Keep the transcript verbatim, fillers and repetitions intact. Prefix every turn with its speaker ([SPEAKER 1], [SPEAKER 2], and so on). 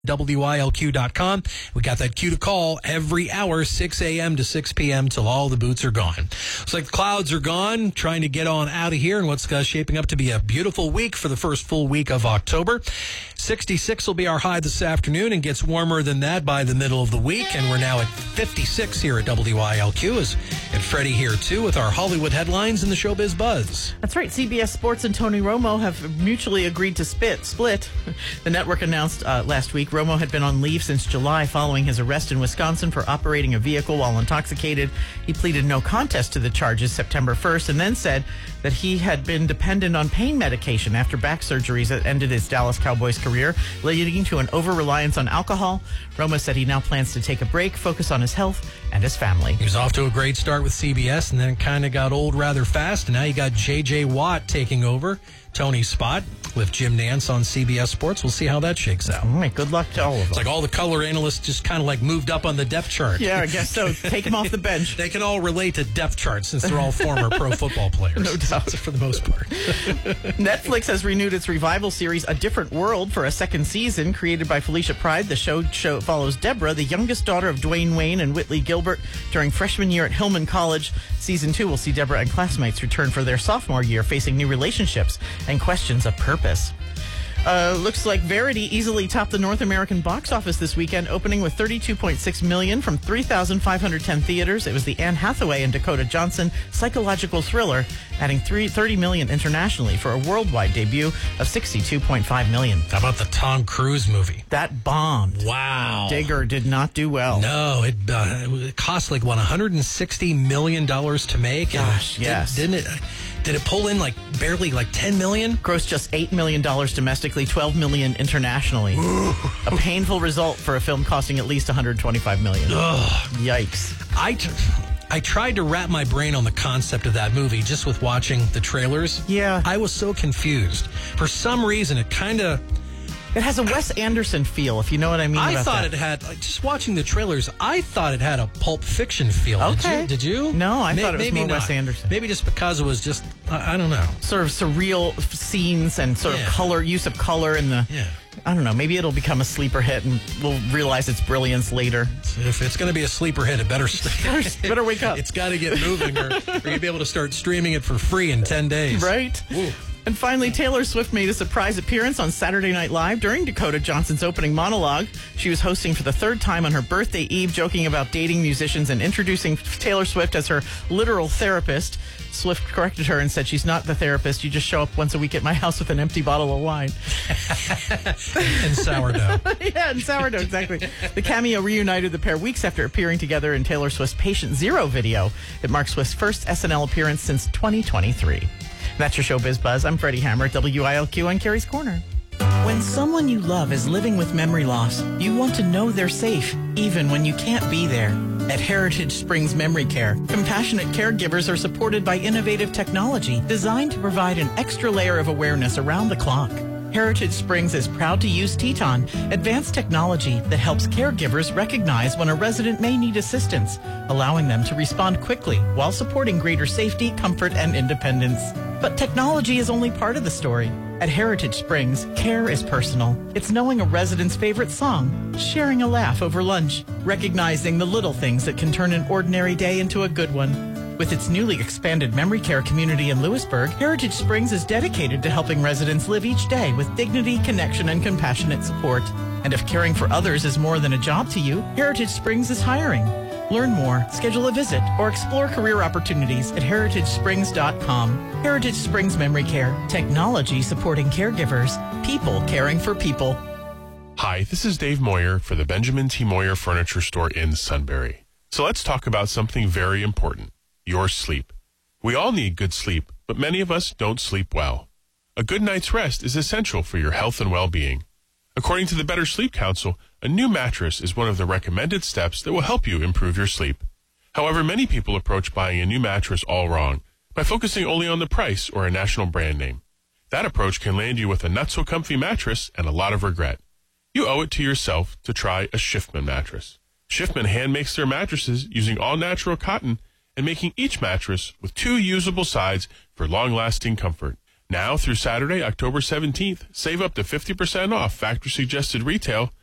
[SPEAKER 1] W I L Q dot com. We got that cue to call every hour, six a.m. to six p.m. till all the boots are gone. Looks like the clouds are gone, trying to get on out of here, and what's uh, shaping up to be a beautiful week for the first full week of October. sixty-six will be our high this afternoon and gets warmer than that by the middle of the week, and we're now at fifty-six here at W I L Q. As, and Freddie here, too, with our Hollywood headlines and the Showbiz Buzz.
[SPEAKER 2] That's right. C B S Sports and Tony Romo have mutually agreed to spit, split. The network announced uh, last week Romo had been on leave since July following his arrest in Wisconsin for operating a vehicle while intoxicated. He pleaded no contest to the charges September first and then said that he had been dependent on pain medication after back surgeries that ended his Dallas Cowboys career, leading to an over-reliance on alcohol. Romo said he now plans to take a break, focus on his health and his family.
[SPEAKER 1] He was off to a great start with C B S and then kind of got old rather fast, and now you got J J Watt taking over Tony's spot with Jim Nance on C B S Sports. We'll see how that shakes out.
[SPEAKER 2] All right, good luck to all of them.
[SPEAKER 1] It's like all the color analysts just kind of like moved up on the depth chart.
[SPEAKER 2] Yeah, I guess so. Take them off the bench.
[SPEAKER 1] They can all relate to depth charts since they're all former pro football players.
[SPEAKER 2] No doubt.
[SPEAKER 1] For the most part.
[SPEAKER 2] Netflix has renewed its revival series A Different World for a second season. Created by Felicia Pride, the show, show follows Deborah, the youngest daughter of Dwayne Wayne and Whitley Gilbert, during freshman year at Hillman College. Season two will see Deborah and classmates return for their sophomore year, facing new relationships and questions of purpose. Uh, looks like Verity easily topped the North American box office this weekend, opening with thirty-two point six million dollars from three thousand five hundred ten theaters. It was the Anne Hathaway and Dakota Johnson psychological thriller, adding thirty million dollars internationally for a worldwide debut of sixty-two point five million dollars.
[SPEAKER 1] How about the Tom Cruise movie?
[SPEAKER 2] That bombed.
[SPEAKER 1] Wow.
[SPEAKER 2] Digger did not do well.
[SPEAKER 1] No, it, uh, it cost like, what, one hundred sixty million dollars to make?
[SPEAKER 2] Gosh,
[SPEAKER 1] and
[SPEAKER 2] yes.
[SPEAKER 1] Did, didn't it... Did it pull in like barely like ten million?
[SPEAKER 2] Grossed just eight million dollars domestically, twelve million dollars internationally. A painful result for a film costing at least one hundred twenty-five million dollars.
[SPEAKER 1] Ugh.
[SPEAKER 2] Yikes.
[SPEAKER 1] I, t- I tried to wrap my brain on the concept of that movie just with watching the trailers.
[SPEAKER 2] Yeah.
[SPEAKER 1] I was so confused. For some reason, it kind of...
[SPEAKER 2] It has a Wes Anderson feel, if you know what I mean.
[SPEAKER 1] I
[SPEAKER 2] about
[SPEAKER 1] thought
[SPEAKER 2] that.
[SPEAKER 1] it had, like, just watching the trailers, I thought it had a Pulp Fiction feel.
[SPEAKER 2] Okay.
[SPEAKER 1] Did you? Did you?
[SPEAKER 2] No, I
[SPEAKER 1] May-
[SPEAKER 2] thought it was
[SPEAKER 1] maybe
[SPEAKER 2] more
[SPEAKER 1] not.
[SPEAKER 2] Wes Anderson.
[SPEAKER 1] Maybe just because it was just, I, I don't know.
[SPEAKER 2] Sort of surreal f- scenes and sort
[SPEAKER 1] Yeah.
[SPEAKER 2] of color, use of color in the...
[SPEAKER 1] Yeah.
[SPEAKER 2] I don't know, maybe it'll become a sleeper hit and we'll realize its brilliance later.
[SPEAKER 1] If it's going to be a sleeper hit, it better
[SPEAKER 2] Better wake up.
[SPEAKER 1] It's got to get moving, or, or you'll be able to start streaming it for free in ten days.
[SPEAKER 2] Right?
[SPEAKER 1] Ooh.
[SPEAKER 2] And finally, Taylor Swift made a surprise appearance on Saturday Night Live during Dakota Johnson's opening monologue. She was hosting for the third time on her birthday eve, joking about dating musicians and introducing Taylor Swift as her literal therapist. Swift corrected her and said, "She's not the therapist. You just show up once a week at my house with an empty bottle of wine."
[SPEAKER 1] And sourdough.
[SPEAKER 2] Yeah, and sourdough, exactly. The cameo reunited the pair weeks after appearing together in Taylor Swift's Patient Zero video. It marks Swift's first S N L appearance since twenty twenty-three. That's your Showbiz Buzz. I'm Freddie Hammer at W I L Q on Carrie's Corner. When someone you love is living with memory loss, you want to know they're safe, even when you can't be there. At Heritage Springs Memory Care, compassionate caregivers are supported by innovative technology designed to provide an extra layer of awareness around the clock. Heritage Springs is proud to use Teton, advanced technology that helps caregivers recognize when a resident may need assistance, allowing them to respond quickly while supporting greater safety, comfort, and independence. But technology is only part of the story. At Heritage Springs, care is personal. It's knowing a resident's favorite song, sharing a laugh over lunch, recognizing the little things that can turn an ordinary day into a good one. With its newly expanded memory care community in Lewisburg, Heritage Springs is dedicated to helping residents live each day with dignity, connection, and compassionate support. And if caring for others is more than a job to you, Heritage Springs is hiring. Learn more, schedule a visit, or explore career opportunities at heritage springs dot com. Heritage Springs Memory Care. Technology supporting caregivers. People caring for people.
[SPEAKER 3] Hi, this is Dave Moyer for the Benjamin T. Moyer Furniture Store in Sunbury. So let's talk about something very important. Your sleep. We all need good sleep, but many of us don't sleep well. A good night's rest is essential for your health and well-being. According to the Better Sleep Council, a new mattress is one of the recommended steps that will help you improve your sleep. However, many people approach buying a new mattress all wrong by focusing only on the price or a national brand name. That approach can land you with a not-so-comfy mattress and a lot of regret. You owe it to yourself to try a Schiffman mattress. Schiffman hand makes their mattresses using all-natural cotton and making each mattress with two usable sides for long-lasting comfort. Now through Saturday, October seventeenth, save up to fifty percent off factory-suggested retail